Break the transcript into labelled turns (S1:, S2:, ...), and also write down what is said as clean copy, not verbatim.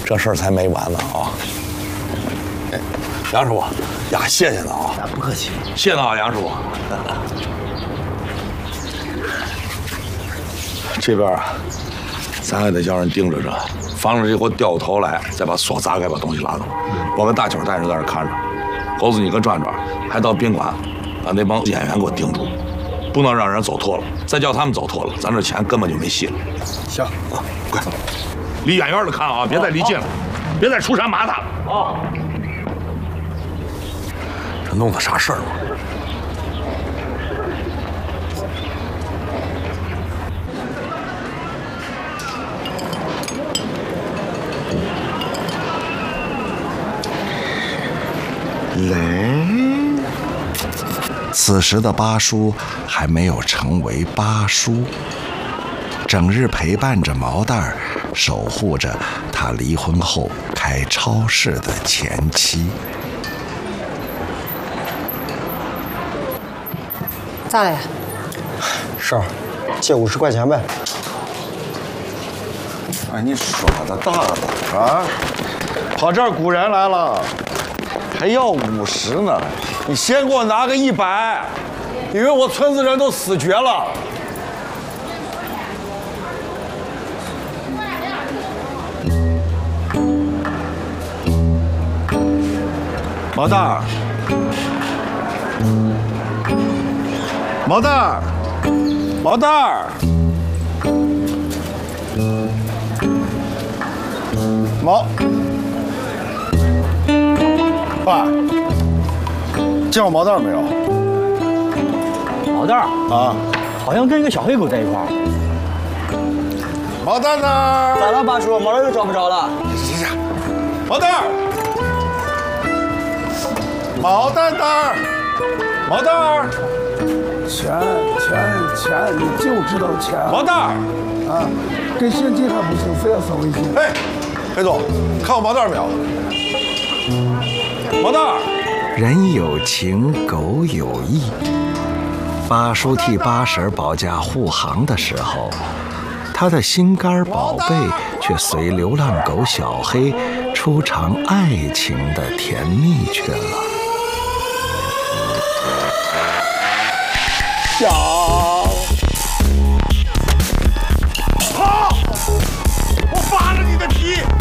S1: 这事儿才没完呢啊！哎，杨师傅，呀，谢谢了啊！
S2: 不客气，
S1: 谢了啊，杨师傅。这边啊，咱还得叫人盯着这，防止这货掉过头来再把锁砸开，把东西拉走。我跟大巧带人在这看着，猴子你跟转转还到宾馆把那帮演员给我盯住，不能让人走脱了。再叫他们走脱了，咱这钱根本就没戏了。
S2: 行
S1: 啊，快，离远远的看啊，别再离近了，别再出山麻他了。啊！这弄的啥事儿啊？
S3: 此时的八叔还没有成为八叔，整日陪伴着毛蛋儿，守护着他离婚后开超市的前妻。
S4: 咋了？
S2: 婶儿，借50块钱呗。
S5: 哎，你说的大了啊！跑这儿雇人来了，还要50呢？你先给我拿个100，因为我村子人都死绝了。毛蛋儿，毛蛋儿，毛蛋儿。爸，见过毛蛋没有？
S2: 毛蛋儿
S5: 啊，
S2: 好像跟一个小黑狗在一块儿。
S5: 毛蛋蛋，
S2: 咋了，八叔？毛蛋又找不着了？
S5: 这，毛蛋儿，毛蛋蛋，毛蛋儿，
S6: 钱，你就知道钱
S5: 毛蛋儿
S6: 啊！跟现金还不行，非要扫微信。
S5: 哎，黑总，看我毛蛋儿没有？毛蛋儿。
S3: 人有情，狗有意。八叔替八婶保驾护航的时候，他的心肝宝贝却随流浪狗小黑出尝爱情的甜蜜去了。
S5: 小，好，我扒了你的皮！